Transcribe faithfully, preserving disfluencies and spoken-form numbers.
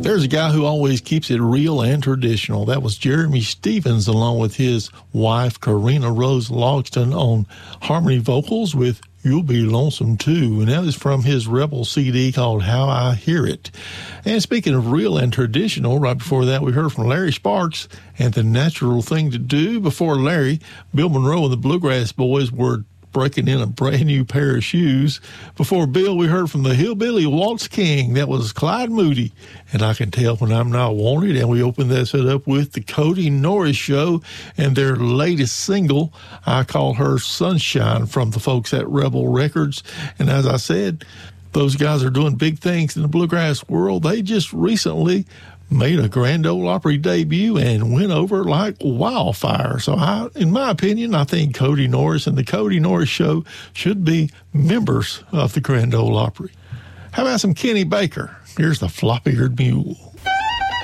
There's a guy who always keeps it real and traditional. That was Jeremy Stevens, along with his wife, Karina Rose Logston, on harmony vocals with You'll Be Lonesome Too. And that is from his Rebel C D called How I Hear It. And speaking of real and traditional, right before that, we heard from Larry Sparks and The Natural Thing to Do. Before Larry, Bill Monroe and the Bluegrass Boys were breaking in a brand new pair of shoes. Before Bill, we heard from the Hillbilly Waltz King. That was Clyde Moody, and I Can Tell When I'm Not Wanted. And we opened that set up with the Cody Norris Show and their latest single, I Call Her Sunshine, from the folks at Rebel Records. And as I said, those guys are doing big things in the bluegrass world. They just recently made a Grand Ole Opry debut and went over like wildfire. So I, in my opinion, I think Cody Norris and the Cody Norris Show should be members of the Grand Ole Opry. How about some Kenny Baker? Here's the Flop-Eared Mule.